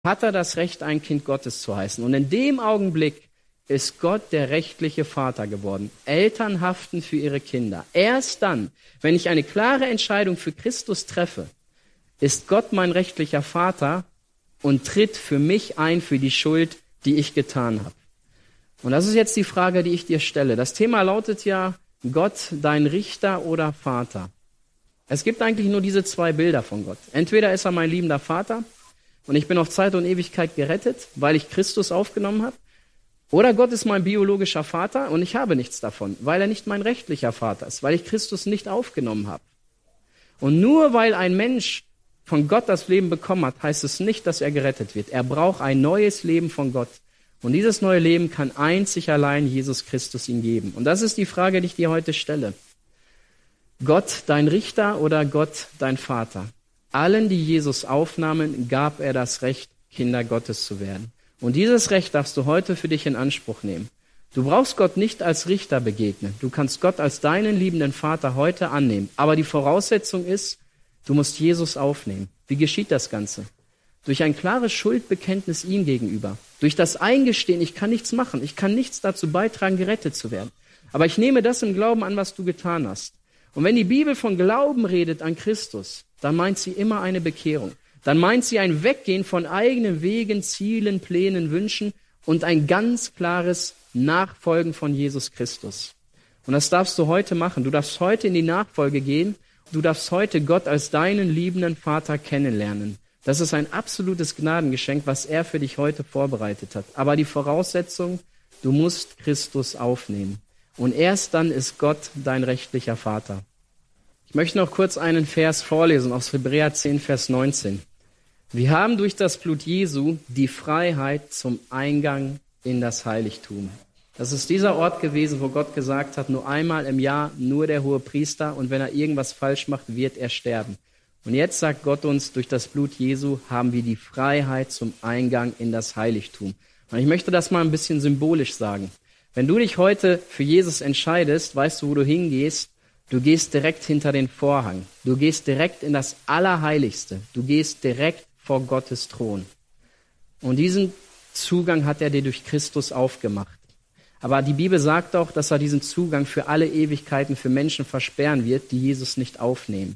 hat er das Recht, ein Kind Gottes zu heißen. Und in dem Augenblick ist Gott der rechtliche Vater geworden. Eltern haften für ihre Kinder. Erst dann, wenn ich eine klare Entscheidung für Christus treffe, ist Gott mein rechtlicher Vater und tritt für mich ein, für die Schuld, die ich getan habe. Und das ist jetzt die Frage, die ich dir stelle. Das Thema lautet ja, Gott, dein Richter oder Vater. Es gibt eigentlich nur diese zwei Bilder von Gott. Entweder ist er mein liebender Vater und ich bin auf Zeit und Ewigkeit gerettet, weil ich Christus aufgenommen habe. Oder Gott ist mein biologischer Vater und ich habe nichts davon, weil er nicht mein rechtlicher Vater ist, weil ich Christus nicht aufgenommen habe. Und nur weil ein Mensch von Gott das Leben bekommen hat, heißt es nicht, dass er gerettet wird. Er braucht ein neues Leben von Gott. Und dieses neue Leben kann einzig allein Jesus Christus ihm geben. Und das ist die Frage, die ich dir heute stelle. Gott dein Richter oder Gott dein Vater? Allen, die Jesus aufnahmen, gab er das Recht, Kinder Gottes zu werden. Und dieses Recht darfst du heute für dich in Anspruch nehmen. Du brauchst Gott nicht als Richter begegnen. Du kannst Gott als deinen liebenden Vater heute annehmen. Aber die Voraussetzung ist, du musst Jesus aufnehmen. Wie geschieht das Ganze? Durch ein klares Schuldbekenntnis ihm gegenüber. Durch das Eingestehen, ich kann nichts machen. Ich kann nichts dazu beitragen, gerettet zu werden. Aber ich nehme das im Glauben an, was du getan hast. Und wenn die Bibel von Glauben redet an Christus, dann meint sie immer eine Bekehrung. Dann meint sie ein Weggehen von eigenen Wegen, Zielen, Plänen, Wünschen und ein ganz klares Nachfolgen von Jesus Christus. Und das darfst du heute machen. Du darfst heute in die Nachfolge gehen. Du darfst heute Gott als deinen liebenden Vater kennenlernen. Das ist ein absolutes Gnadengeschenk, was er für dich heute vorbereitet hat. Aber die Voraussetzung, du musst Christus aufnehmen. Und erst dann ist Gott dein rechtlicher Vater. Ich möchte noch kurz einen Vers vorlesen aus Hebräer 10, Vers 19. Wir haben durch das Blut Jesu die Freiheit zum Eingang in das Heiligtum. Das ist dieser Ort gewesen, wo Gott gesagt hat, nur einmal im Jahr, nur der Hohepriester, und wenn er irgendwas falsch macht, wird er sterben. Und jetzt sagt Gott uns, durch das Blut Jesu haben wir die Freiheit zum Eingang in das Heiligtum. Und ich möchte das mal ein bisschen symbolisch sagen. Wenn du dich heute für Jesus entscheidest, weißt du, wo du hingehst? Du gehst direkt hinter den Vorhang. Du gehst direkt in das Allerheiligste. Du gehst direkt vor Gottes Thron. Und diesen Zugang hat er dir durch Christus aufgemacht. Aber die Bibel sagt auch, dass er diesen Zugang für alle Ewigkeiten für Menschen versperren wird, die Jesus nicht aufnehmen.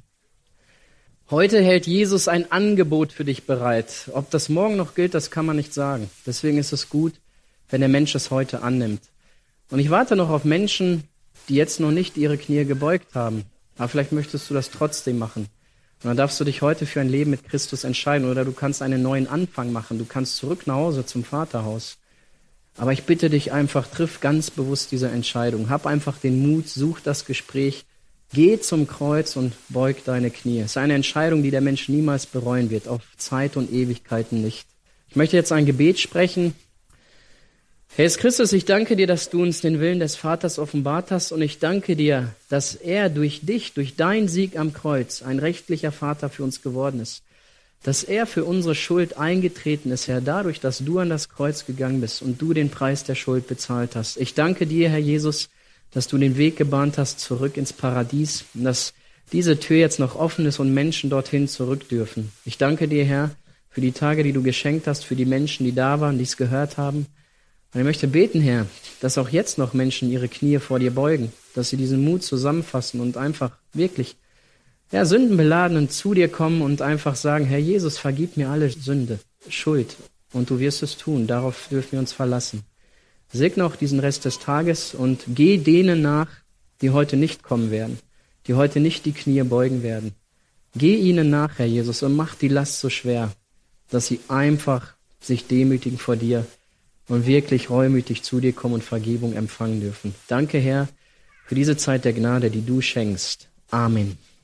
Heute hält Jesus ein Angebot für dich bereit. Ob das morgen noch gilt, das kann man nicht sagen. Deswegen ist es gut, wenn der Mensch es heute annimmt. Und ich warte noch auf Menschen, die jetzt noch nicht ihre Knie gebeugt haben. Aber vielleicht möchtest du das trotzdem machen. Und dann darfst du dich heute für ein Leben mit Christus entscheiden. Oder du kannst einen neuen Anfang machen. Du kannst zurück nach Hause zum Vaterhaus. Aber ich bitte dich einfach, triff ganz bewusst diese Entscheidung. Hab einfach den Mut, such das Gespräch, geh zum Kreuz und beug deine Knie. Es ist eine Entscheidung, die der Mensch niemals bereuen wird, auf Zeit und Ewigkeiten nicht. Ich möchte jetzt ein Gebet sprechen. Herr Jesus Christus, ich danke dir, dass du uns den Willen des Vaters offenbart hast, und ich danke dir, dass er durch dich, durch deinen Sieg am Kreuz, ein rechtlicher Vater für uns geworden ist. Dass er für unsere Schuld eingetreten ist, Herr, dadurch, dass du an das Kreuz gegangen bist und du den Preis der Schuld bezahlt hast. Ich danke dir, Herr Jesus, dass du den Weg gebahnt hast zurück ins Paradies und dass diese Tür jetzt noch offen ist und Menschen dorthin zurück dürfen. Ich danke dir, Herr, für die Tage, die du geschenkt hast, für die Menschen, die da waren, die es gehört haben. Und ich möchte beten, Herr, dass auch jetzt noch Menschen ihre Knie vor dir beugen, dass sie diesen Mut zusammenfassen und einfach wirklich Sündenbeladenen zu dir kommen und einfach sagen, Herr Jesus, vergib mir alle Sünde, Schuld, und du wirst es tun. Darauf dürfen wir uns verlassen. Segne auch diesen Rest des Tages und geh denen nach, die heute nicht kommen werden, die heute nicht die Knie beugen werden. Geh ihnen nach, Herr Jesus, und mach die Last so schwer, dass sie einfach sich demütigen vor dir und wirklich reumütig zu dir kommen und Vergebung empfangen dürfen. Danke, Herr, für diese Zeit der Gnade, die du schenkst. Amen.